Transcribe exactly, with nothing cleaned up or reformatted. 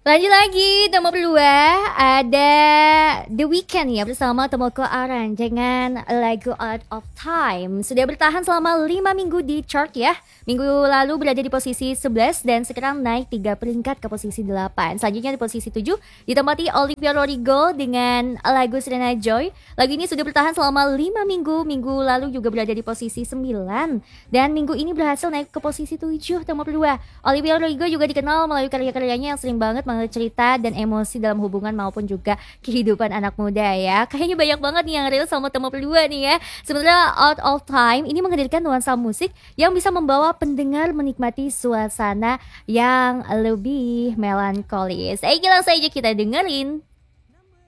Lanjut lagi, nomor dua ada The Weeknd ya bersama Tomoko Aran dengan lagu Out of Time. Sudah bertahan selama lima minggu di chart ya. Minggu lalu berada di posisi sebelas dan sekarang naik tiga peringkat ke posisi delapan. Selanjutnya di posisi tujuh ditempati Olivia Rodrigo dengan lagu Serena Joy. Lagu ini sudah bertahan selama lima minggu. Minggu lalu juga berada di posisi sembilan dan minggu ini berhasil naik ke posisi tujuh, nomor dua. Olivia Rodrigo juga dikenal melalui karya-karyanya yang sering banget cerita dan emosi dalam hubungan maupun juga kehidupan anak muda ya. Kayaknya banyak banget nih yang real sama nomor dua nih ya. Sebenarnya Out of Time ini menghadirkan nuansa musik yang bisa membawa pendengar menikmati suasana yang lebih melankolis. Eh, langsung saja kita dengerin.